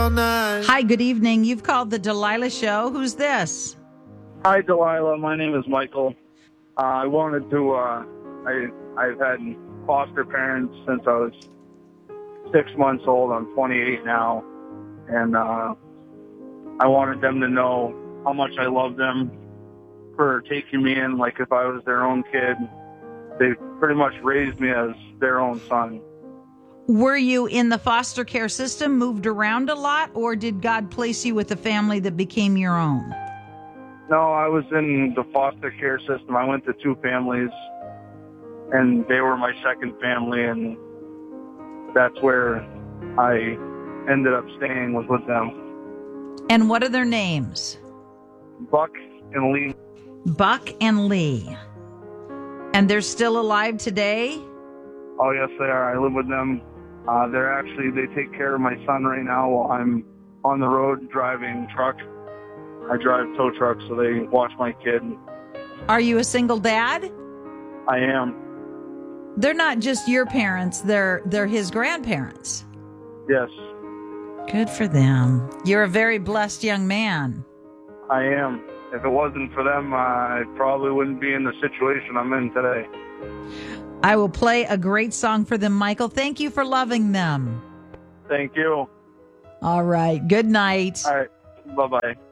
Hi, good evening. You've called the Delilah Show. Who's this? Hi, Delilah. My name is Michael. I wanted to. I've had foster parents since I was 6 months old. I'm 28 now, and I wanted them to know how much I love them for taking me in like if I was their own kid. They pretty much raised me as their own son. Were you in the foster care system, moved around a lot, or did God place you with a family that became your own? No, I was in the foster care system. I went to 2 families, and they were my second family, and that's where I ended up staying was with them. And what are their names? Buck and Lee. Buck and Lee. And they're still alive today? Oh, yes, they are. I live with them. They take care of my son right now while I'm on the road driving truck. I drive tow trucks, so they watch my kid. Are you a single dad? I am. They're not just your parents, they're his grandparents. Yes. Good for them. You're a very blessed young man. I am. If it wasn't for them, I probably wouldn't be in the situation I'm in today. I will play a great song for them, Michael. Thank you for loving them. Thank you. All right. Good night. All right. Bye-bye.